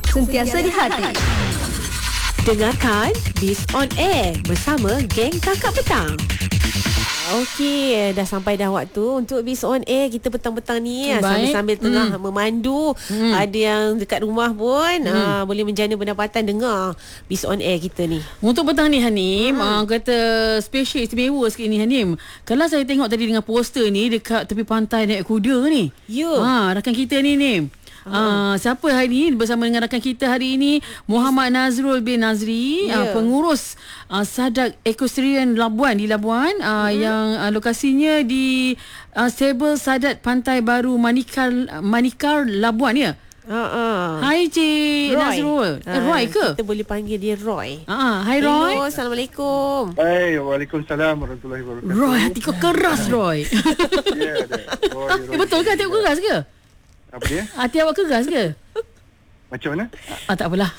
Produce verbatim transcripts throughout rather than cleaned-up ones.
sentiasa di hati. Dengarkan Biz on Air bersama geng Kakak Petang. Okey, dah sampai dah waktu untuk Biz on Air kita petang-petang ni. Baik. Sambil-sambil tengah hmm. memandu, hmm. ada yang dekat rumah pun hmm. aa, boleh menjana pendapatan dengar Biz on Air kita ni. Untuk petang ni Hanim, hmm. aa, kata special istimewa sikit ni Hanim. Kalau saya tengok tadi dengan poster ni dekat tepi pantai naik kuda ni. Ya. Ha, rakan kita ni Nim. Uh, siapa hari ini bersama dengan rakan kita hari ini Muhammad Nazrul bin Nazri, yeah. uh, pengurus uh, Sadat Equestrian Labuan di Labuan, uh, mm-hmm. yang uh, lokasinya di uh, Stable Sadat Pantai Baru Manikar Manikar Labuan ya. Uh-uh. Hai Cik Roy. Nazrul. Uh, eh, Roy ke? Kita boleh panggil dia Roy. Uh-uh. Hai Roy. Hello, Assalamualaikum. Hai, Waalaikumsalam warahmatullahi wabarakatuh. Roy, hati kau keras Roy. Ya, yeah, Roy, Roy. Eh, betul ke hati aku keras ke? Apa dia? Hati awak keras ke? Macam mana? Ah, tak apalah.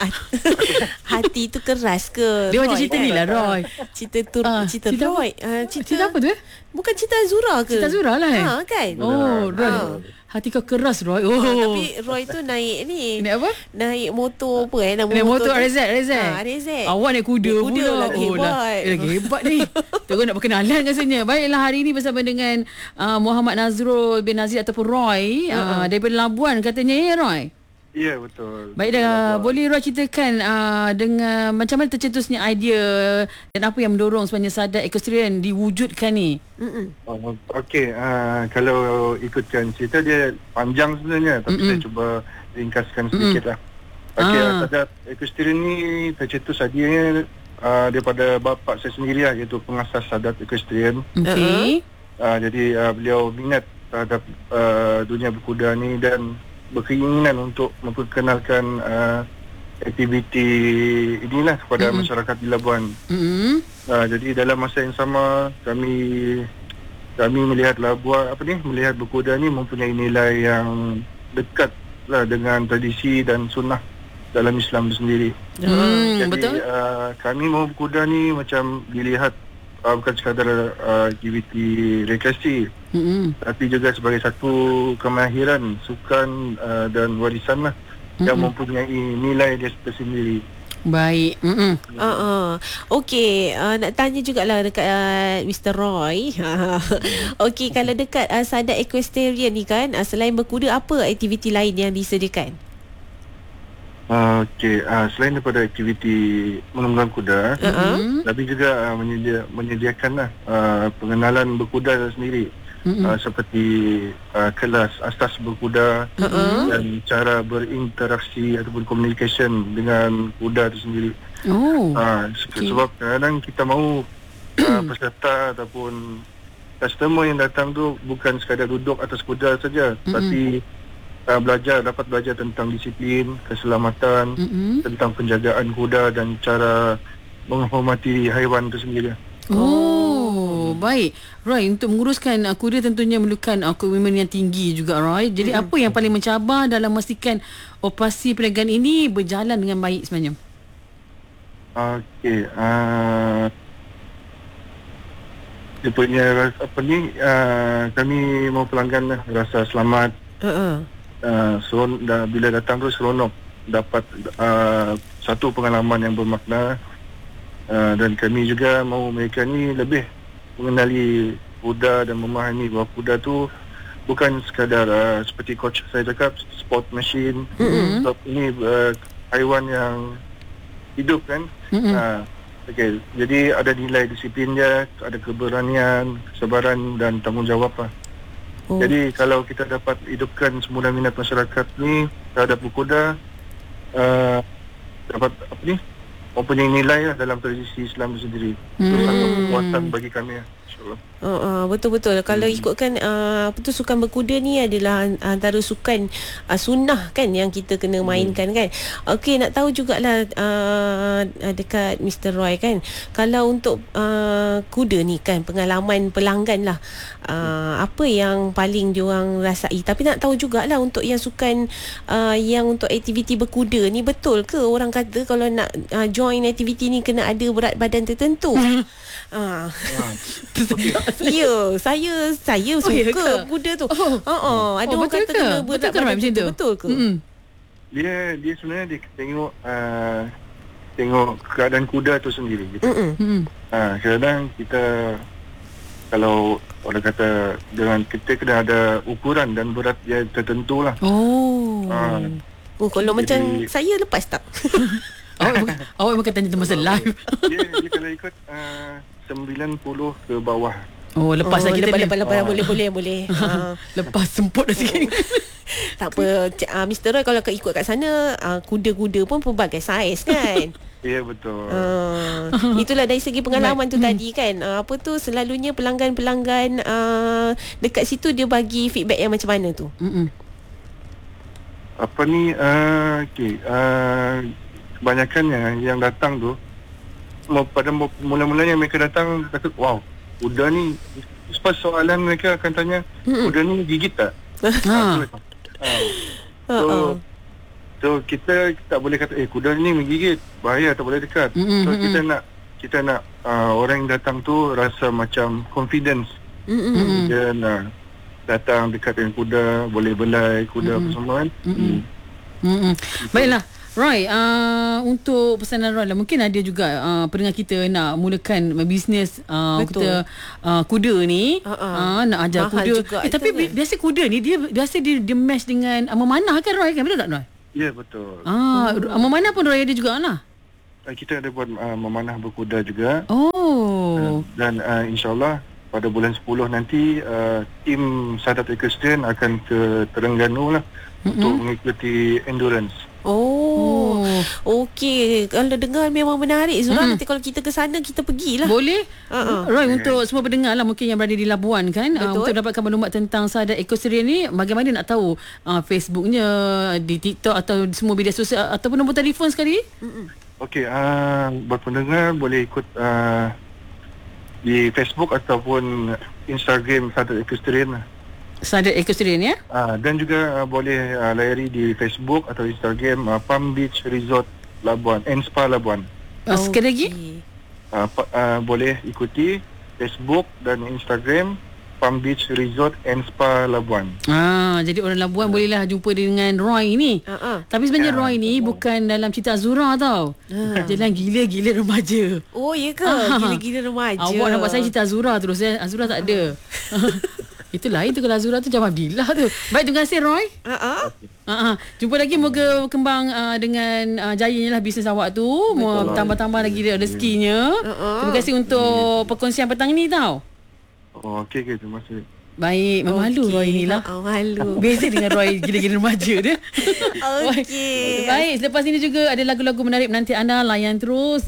Hati tu keras ke? Dia Roy, macam cerita kan? ni lah Roy. Cerita tu Ah, cerita, cerita Roy. Uh, cerita, cerita apa tu eh? Bukan cerita Azura ke? Cerita Azura lah eh? Ha, kan? Oh, Roy. Ah. Hati kau keras Roy. Oh. Ha, tapi Roy tu naik ni. Naik apa? Naik motor apa eh? Nama Naik motor tu? R Z, R Z. Ha, R Z. Awak naik kuda, naik kuda pula. lagi Oh, hebat. Lah, eh, lagi hebat ni. Terus nak berkenalan rasanya. Baiklah, hari ini bersama dengan uh, Muhammad Nazrul bin Nazir ataupun Roy, uh-huh. uh, daripada Labuan katanya ya Roy. Ya, betul. Baik dah, boleh Roy ceritakan uh, dengan macam mana tercetusnya idea dan apa yang mendorong sebenarnya Sadat Equestrian diwujudkan ni? Oh, Okey, uh, kalau ikutkan cerita dia panjang sebenarnya, tapi Mm-mm. saya cuba ringkaskan sedikit Mm-mm. lah. Okey, ah. Sadat Equestrian ni tercetus ideanya uh, daripada bapa saya sendiri lah, iaitu pengasas Sadat Equestrian. Okey. Uh, jadi uh, beliau minat terhadap uh, dunia berkuda ni dan berkeinginan untuk memperkenalkan uh, aktiviti inilah kepada mm-hmm. masyarakat di Labuan. Mm-hmm. Uh, jadi dalam masa yang sama kami kami melihat Labuan apa ni melihat berkuda ni mempunyai nilai yang dekat lah dengan tradisi dan sunnah dalam Islam itu sendiri. Mm, jadi betul. Uh, kami mau berkuda ni macam dilihat Uh, bukan sekadar uh, aktiviti rekreasi, mm-hmm. tapi juga sebagai satu kemahiran sukan uh, dan warisan lah, mm-hmm. yang mempunyai nilai dia tersendiri. Baik. Mm-hmm. Uh-uh. Okey, uh, nak tanya jugalah dekat uh, Mister Roy. Okey, kalau dekat uh, Sadat Equestrian ni kan, uh, selain berkuda, apa aktiviti lain yang disediakan? Uh, Okey, uh, selain daripada aktiviti menunggang kuda, uh-huh. tapi juga uh, menyedia, menyediakan uh, pengenalan berkuda sendiri, uh-huh. uh, seperti uh, kelas asas berkuda, uh-huh. dan cara berinteraksi ataupun communication dengan kuda itu sendiri. Oh. Uh, okay. Sebab kadang-kadang kita mahu uh, peserta ataupun customer yang datang tu bukan sekadar duduk atas kuda saja, uh-huh. tapi Uh, belajar dapat belajar tentang disiplin, keselamatan, mm-hmm. tentang penjagaan kuda dan cara menghormati haiwan itu sendiri. Oh, baik. Roy, untuk menguruskan uh, kuda tentunya memerlukan uh, komitmen yang tinggi juga Roy. Jadi mm-hmm. apa yang paling mencabar dalam memastikan operasi perniagaan ini berjalan dengan baik sebenarnya? Okey, uh, dia punya apa ni, uh, kami mau pelanggan lah, rasa selamat. Uh-uh. Uh, seron, dah, bila datang tu seronok dapat uh, satu pengalaman yang bermakna, uh, dan kami juga mahu mereka ni lebih mengenali kuda dan memahami bahawa kuda tu bukan sekadar uh, seperti coach saya cakap sport machine, mm-hmm. sebab ini uh, haiwan yang hidup kan. Mm-hmm. uh, okay. Jadi ada nilai disiplin dia, ada keberanian, kesabaran dan tanggungjawab lah. Oh. Jadi kalau kita dapat hidupkan semula minat masyarakat ni terhadap berkuda, uh, dapat apa ni, mempunyai nilai lah dalam tradisi Islam itu sendiri. Itu hmm. satu kepuasan bagi kami lah, insyaAllah. Uh, uh, betul-betul. Kalau hmm. ikutkan uh, apa tu, sukan berkuda ni adalah antara sukan uh, sunnah kan yang kita kena mainkan hmm. kan. Okey, nak tahu jugalah uh, dekat Mister Roy kan, kalau untuk uh, kuda ni kan, pengalaman pelanggan lah, uh, hmm. apa yang paling diorang rasai. Tapi nak tahu jugalah untuk yang sukan uh, yang untuk aktiviti berkuda ni, betul ke orang kata kalau nak uh, join aktiviti ni kena ada berat badan tertentu? Ah. Ya, saya saya oh, suka ya kuda tu. Oh, uh-uh. Ada oh, orang kata ke? kena berat betul badan macam tu. Betul ke? Mm-hmm. dia dia sebenarnya dia tengok uh, tengok keadaan kuda tu sendiri gitu. Mm-mm. Uh, kadang kita kalau orang kata dengan kita kena ada ukuran dan berat dia tertentu lah. Oh. Uh, Oh, kalau Jadi- macam saya lepas tak? Awak awak makan tanya masa live. dia, dia kalau ikut uh, sembilan puluh ke bawah. Oh, lepas oh, lagi kita lepas, ni. lepas, lepas, Oh. boleh, boleh, boleh. ha. Lepas semput dah sikit. Tak apa, Cik- uh, mister Roy kalau ikut kat sana, uh, kuda-kuda pun pelbagai saiz kan? Ya, betul. Uh, itulah dari segi pengalaman tu tadi kan. Uh, apa tu selalunya pelanggan-pelanggan uh, dekat situ dia bagi feedback yang macam mana tu? Mm-mm. Apa ni uh, okay, uh, kebanyakannya yang datang tu mau- pada mu- mula-mulanya mereka datang kata wow, kuda ni sebab soalan mereka akan tanya kuda ni gigit tak? Ha. uh, so, Uh-uh. so kita tak boleh kata eh kuda ni menggigit, bahaya, tak boleh dekat. Mm-mm, So mm-mm. kita nak kita nak uh, orang yang datang tu rasa macam confidence. Mm-mm. Dia nak datang dekat dengan kuda, boleh belai kuda apa semua kan. Mm-mm. Mm-mm. Baiklah Roy, uh, untuk pesanan Roy lah, mungkin ada juga uh, pendengar kita nak mulakan bisnes uh, Betul. kita uh, kuda ni, Uh-uh. uh, nak ajar Mahal kuda. juga Eh, tapi itu bi- kan? biasa kuda ni dia biasa dia, dia match dengan uh, memanah kan Roy, kan betul tak Roy? Ya, betul. Ah, uh, memanah pun Roy ada juga lah. Uh, kita ada buat uh, memanah berkuda juga. Oh. Dan uh, insyaAllah pada bulan sepuluh nanti uh, tim Sadat Equestrian akan ke Terengganu lah mm-hmm. untuk mengikuti endurance. Oh, Oh. okey. Kalau dengar memang menarik Zura. Mm-mm. Nanti kalau kita ke sana kita pergilah. Boleh? Uh-uh. Roy, untuk semua pendengar lah mungkin yang berada di Labuan kan, uh, Betul. untuk dapatkan maklumat tentang Sadat Equestrian ni, bagaimana nak tahu uh, Facebooknya, di TikTok atau di semua media sosial ataupun nombor telefon sekali? Okey, uh, buat pendengar boleh ikut uh, di Facebook ataupun Instagram Sadat Equestrian lah. Sadat Equestrian ya? Uh, dan juga uh, boleh uh, layari di Facebook atau Instagram uh, Palm Beach Resort Labuan, and Spa Labuan. Uh, sekali lagi? Okey. Uh, pa, uh, boleh ikuti Facebook dan Instagram Palm Beach Resort and Spa Labuan. Ah, jadi orang Labuan bolehlah jumpa dengan Roy ni. Uh-uh. Tapi sebenarnya Ya, Roy ni bukan dalam cerita Azura tau. Jalan gila-gila remaja. Oh, ya ke? Ah. Gila-gila remaja. Awak nampak saya cerita Azura terus eh. Azura tak ada. Itu lain tu, kalau Azura tu jam Abdillah tu. Baik, terima kasih Roy. Uh-uh. Uh-huh. Jumpa lagi, moga kembang uh, dengan uh, jayanya lah bisnes awak tu. Mau tambah-tambah lagi rezekinya. Uh-uh. Terima kasih untuk perkongsian petang ni tau. Oh, okey, okey, terima kasih. Baik, memang malu Okey. Roy ni lah. Oh, malu. Beza dengan Roy gila-gila remaja dia. Okey. Baik, selepas ini juga ada lagu-lagu menarik menanti anda. Layan terus